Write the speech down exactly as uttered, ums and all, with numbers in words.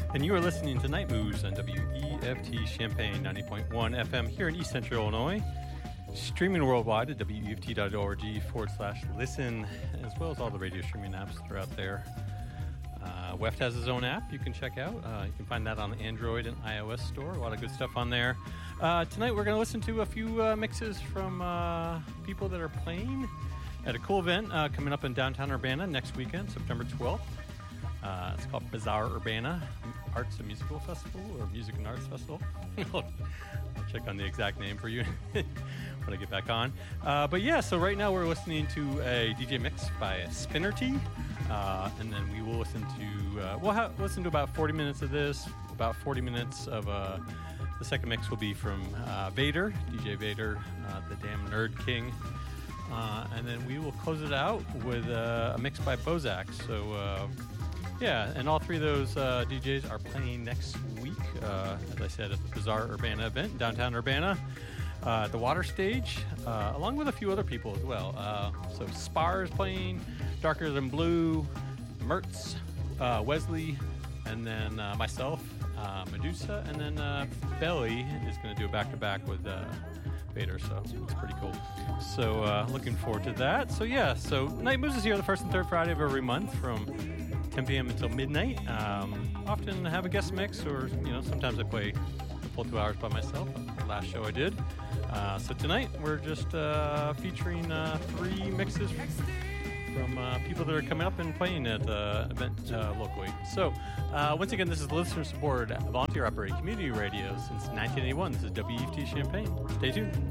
And you are listening to Night Moves on W E F T Champaign ninety point one F M here in East Central Illinois. Streaming worldwide at W E F T dot org forward slash listen, as well as all the radio streaming apps that are out there. Uh, W E F T has his own app you can check out. Uh, you can find that on the Android and iOS store. A lot of good stuff on there. Uh, tonight we're going to listen to a few uh, mixes from uh, people that are playing at a cool event uh, coming up in downtown Urbana next weekend, September twelfth. Uh, it's called Bazaar Urbana Arts and Musical Festival, or Music and Arts Festival. I'll check on the exact name for you when I get back on. Uh, but yeah, so right now we're listening to a D J mix by Spinnerty, uh, and then we will listen to uh, we'll ha- listen to about forty minutes of this. About forty minutes of uh, the second mix will be from uh, Vader, D J Vader, uh, the damn Nerd King. Uh, and then we will close it out with uh, a mix by Bozak. So, uh, yeah, and all three of those uh, D Js are playing next week, uh, as I said, at the Bazaar Urbana event in downtown Urbana, uh, at the Water Stage, uh, along with a few other people as well. Uh, so Spar is playing, Darker Than Blue, Mertz, uh, Wesley, and then uh, myself, uh, Medusa, and then uh, Belly is going to do a back-to-back with uh, Vader, so it's pretty cool. So uh, looking forward to that. So yeah, so Night Moves is here the first and third Friday of every month from ten p.m. until midnight. Um, often have a guest mix, or you know, sometimes I play the full two hours by myself. The last show I did. Uh, so tonight we're just uh, featuring uh, three mixes from uh, people that are coming up and playing at the event uh, locally. So uh, once again, this is listener supported volunteer operated community radio since nineteen eighty-one. This is W E F T Champaign. Stay tuned.